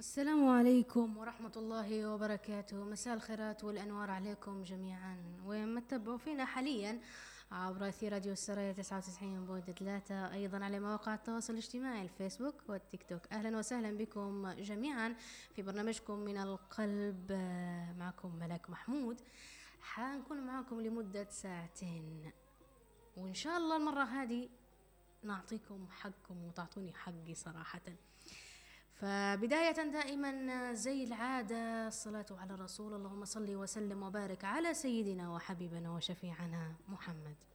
السلام عليكم ورحمة الله وبركاته. مساء الخيرات والأنوار عليكم جميعا، وما تتابعوا فينا حاليا عبر أثير راديو السرايا 99.3، أيضا على مواقع التواصل الاجتماعي الفيسبوك والتيك توك. أهلا وسهلا بكم جميعا في برنامجكم من القلب. معكم ملاك محمود، حنكون معكم لمدة ساعتين، وإن شاء الله المرة هذه نعطيكم حقكم وتعطوني حقي صراحة. فبداية دائما زي العادة الصلاة على الرسول، اللهم صل وسلم وبارك على سيدنا وحبيبنا وشفيعنا محمد.